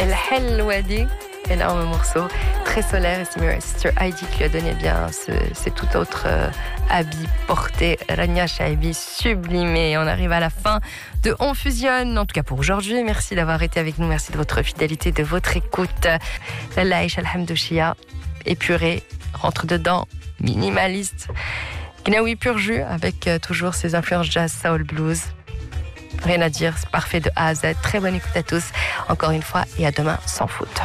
El Helwadi, énorme morceau, très solaire. Et c'est Sister Heidi qui lui a donné bien ce tout autre habit porté. Rania Shaibi, sublimé. On arrive à la fin de On Fusionne, en tout cas pour aujourd'hui. Merci d'avoir été avec nous, merci de votre fidélité, de votre écoute. Laïch Alhamdouchia, épuré, rentre dedans, minimaliste. Gnaoui pur jus, avec toujours ses influences jazz, soul, blues. Rien à dire, c'est parfait de A à Z. Très bonne écoute à tous, encore une fois, et à demain sans faute.